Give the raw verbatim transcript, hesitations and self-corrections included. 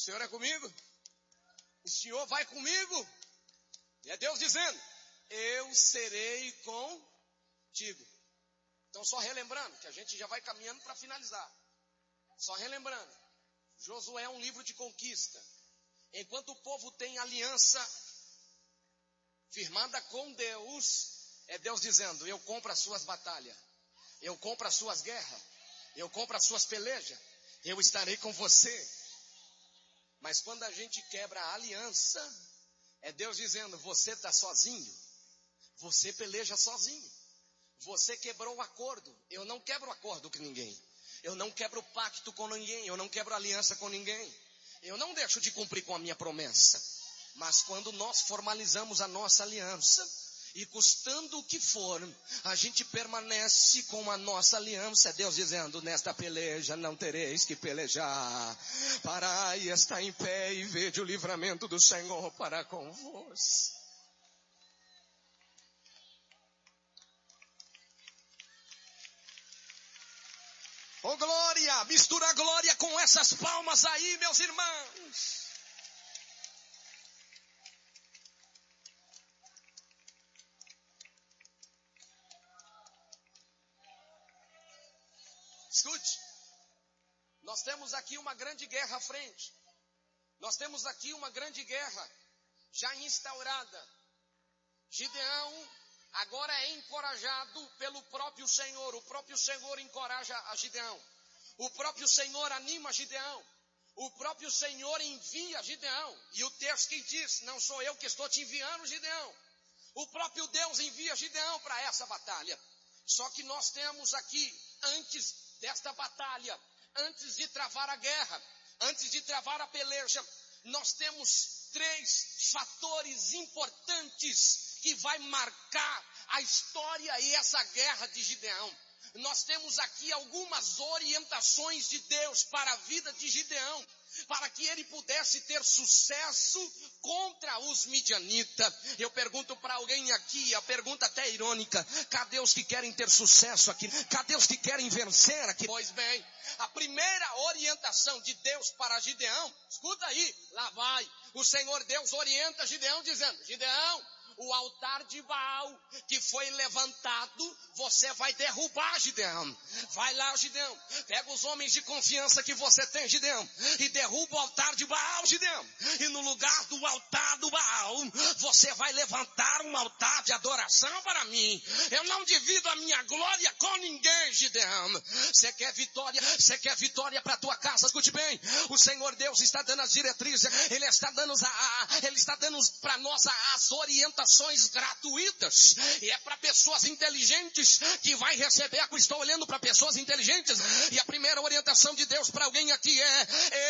Senhor é comigo? O Senhor vai comigo? E é Deus dizendo, eu serei contigo. Então só relembrando, que a gente já vai caminhando para finalizar. Só relembrando, Josué é um livro de conquista. Enquanto o povo tem aliança firmada com Deus, é Deus dizendo, eu compro as suas batalhas, eu compro as suas guerras, eu compro as suas pelejas, eu estarei com você. Mas quando a gente quebra a aliança, é Deus dizendo, você está sozinho, você peleja sozinho, você quebrou o acordo, eu não quebro acordo com ninguém, eu não quebro pacto com ninguém, eu não quebro aliança com ninguém, eu não deixo de cumprir com a minha promessa. Mas quando nós formalizamos a nossa aliança, e custando o que for, a gente permanece com a nossa aliança, Deus dizendo, nesta peleja não tereis que pelejar, parai e está em pé e vede o livramento do Senhor para convosco. Oh glória, mistura glória com essas palmas aí, meus irmãos. Escute, nós temos aqui uma grande guerra à frente, nós temos aqui uma grande guerra já instaurada. Gideão agora é encorajado pelo próprio Senhor, o próprio Senhor encoraja a Gideão, o próprio Senhor anima Gideão, o próprio Senhor envia Gideão, e o texto que diz, não sou eu que estou te enviando, Gideão, o próprio Deus envia Gideão para essa batalha. Só que nós temos aqui, antes desta batalha, antes de travar a guerra, antes de travar a peleja, nós temos três fatores importantes que vai marcar a história e essa guerra de Gideão. Nós temos aqui algumas orientações de Deus para a vida de Gideão, para que ele pudesse ter sucesso contra os midianitas. Eu pergunto para alguém aqui, a pergunta até irônica, cadê os que querem ter sucesso aqui? Cadê os que querem vencer aqui? Pois bem, a primeira orientação de Deus para Gideão, escuta aí, lá vai, o Senhor Deus orienta Gideão dizendo, Gideão, o altar de Baal que foi levantado, você vai derrubar, Gideão. Vai lá, Gideão, pega os homens de confiança que você tem, Gideão, e derruba o altar de Baal, Gideão. E no lugar do altar do Baal, você vai levantar um altar de adoração para mim. Eu não divido a minha glória com ninguém, Gideão. Você quer vitória? Você quer vitória para a tua casa? Escute bem, o Senhor Deus está dando as diretrizes, Ele está dando, a, a, Ele está dando para nós as orientações gratuitas, e é para pessoas inteligentes que vai receber. Estou olhando para pessoas inteligentes, e a primeira orientação de Deus para alguém aqui é